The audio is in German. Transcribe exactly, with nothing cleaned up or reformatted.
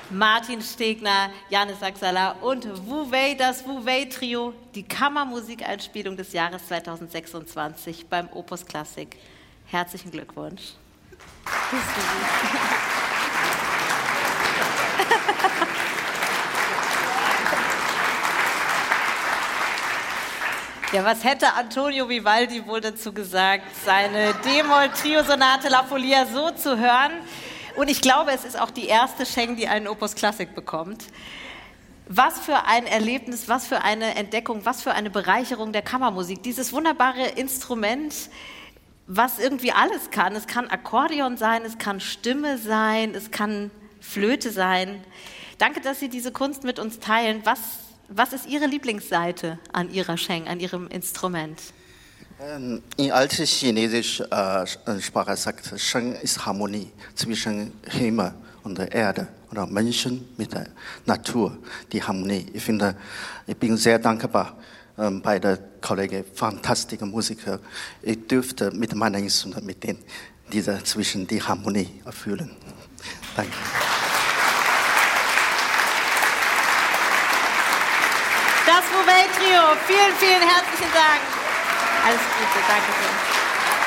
Martin Stegner, Janis Saxala und Wu Wei, das Wu Wei Trio, die Kammermusikeinspielung des Jahres zweitausendsechsundzwanzig beim Opus Classic. Herzlichen Glückwunsch. Ja, was hätte Antonio Vivaldi wohl dazu gesagt, seine D-Moll-Trio-Sonate La Follia so zu hören? Und ich glaube, es ist auch die erste Schenk, die einen Opus Classic bekommt. Was für ein Erlebnis, was für eine Entdeckung, was für eine Bereicherung der Kammermusik. Dieses wunderbare Instrument, was irgendwie alles kann. Es kann Akkordeon sein, es kann Stimme sein, es kann Flöte sein. Danke, dass Sie diese Kunst mit uns teilen. Was, was ist Ihre Lieblingsseite an Ihrer Schenk, an Ihrem Instrument? In alter chinesischer äh, Sprache sagt Sheng ist Harmonie zwischen Himmel und der Erde oder Menschen mit der Natur, die Harmonie. Ich finde, ich bin sehr dankbar ähm, bei der Kollegen, fantastische Musiker. Ich dürfte mit meinem Instrument mit denen diese zwischen die Harmonie erfüllen. Danke. Das Wu Wei Trio, vielen, vielen herzlichen Dank. Alles Gute, danke schön.